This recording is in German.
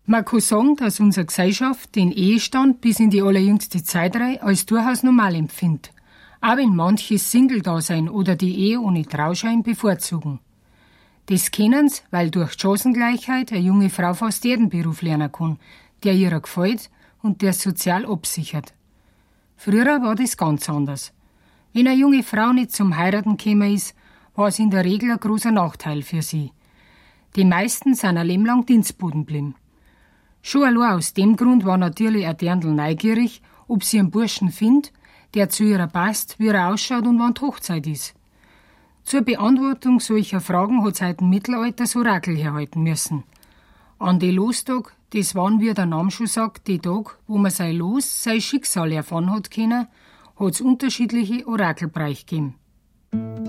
Man kann sagen, dass unsere Gesellschaft den Ehestand bis in die allerjüngste Zeit als durchaus normal empfindet, auch wenn manche Single-Dasein oder die Ehe ohne Trauschein bevorzugen. Das kennen sie, weil durch Chancengleichheit eine junge Frau fast jeden Beruf lernen kann, der ihr gefällt und der sozial absichert. Früher war das ganz anders. Wenn eine junge Frau nicht zum Heiraten gekommen ist, war es in der Regel ein großer Nachteil für sie. Die meisten sind ein Leben lang Dienstboten geblieben. Schon allein aus dem Grund war natürlich ein Dirndl neugierig, ob sie einen Burschen findet, der zu ihr passt, wie er ausschaut und wann die Hochzeit ist. Zur Beantwortung solcher Fragen hat seit dem Mittelalter das Orakel herhalten müssen. An den Lostag, das waren, wie der Name schon sagt, die Tag, wo man sein Los, sein Schicksal erfahren hat können, hat es unterschiedliche Orakelbräuche gegeben.